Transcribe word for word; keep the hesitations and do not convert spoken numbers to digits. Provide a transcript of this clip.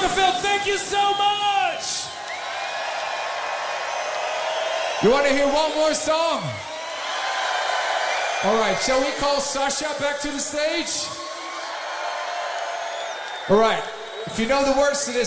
Summerfield, thank you so much! You want to hear one more song? All right, shall we call Sasha back to the stage? All right, if you know the words to this